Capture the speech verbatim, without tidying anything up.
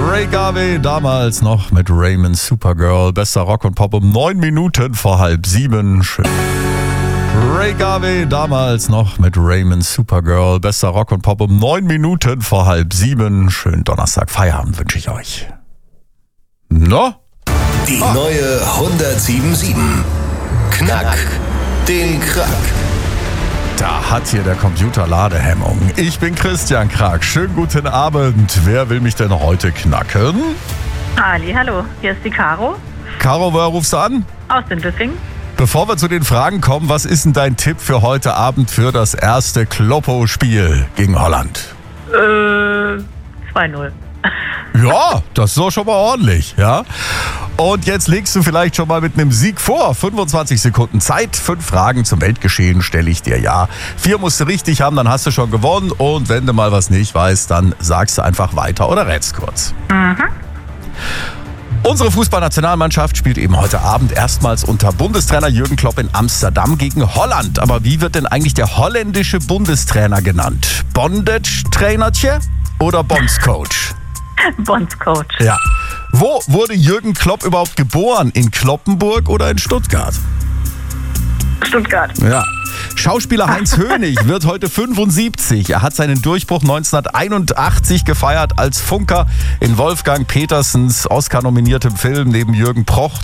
Ray Garvey, damals noch mit Raymond's Supergirl. Bester Rock und Pop um neun Minuten vor halb sieben. Schön. Ray Garvey, damals noch mit Raymond's Supergirl. Bester Rock und Pop um neun Minuten vor halb sieben. Schönen Donnerstag, Feierabend wünsche ich euch. No? Die ah. neue hundertsieben Komma sieben. Knack den Krack. Da hat hier der Computer Ladehemmung. Ich bin Christian Krack. Schönen guten Abend. Wer will mich denn heute knacken? Ali, hallo. Hier ist die Caro. Caro, woher rufst du an? Aus Sindelfingen. Bevor wir zu den Fragen kommen, was ist denn dein Tipp für heute Abend für das erste Kloppo-Spiel gegen Holland? Äh, zwei null. Ja, das ist doch schon mal ordentlich, ja. Und jetzt legst du vielleicht schon mal mit einem Sieg vor. fünfundzwanzig Sekunden Zeit, fünf Fragen zum Weltgeschehen stelle ich dir, ja. Vier musst du richtig haben, dann hast du schon gewonnen. Und wenn du mal was nicht weißt, dann sagst du einfach weiter oder rätst kurz. Mhm. Unsere Fußballnationalmannschaft spielt eben heute Abend erstmals unter Bundestrainer Jürgen Klopp in Amsterdam gegen Holland. Aber wie wird denn eigentlich der holländische Bundestrainer genannt? Bondage-Trainertje oder Bondscoach? Bondscoach. Ja. Wo wurde Jürgen Klopp überhaupt geboren? In Cloppenburg oder in Stuttgart? Stuttgart. Ja. Schauspieler Heinz Hönig wird heute fünfundsiebzig. Er hat seinen Durchbruch neunzehnhunderteinundachtzig gefeiert als Funker in Wolfgang Petersens Oscar-nominiertem Film neben Jürgen Proch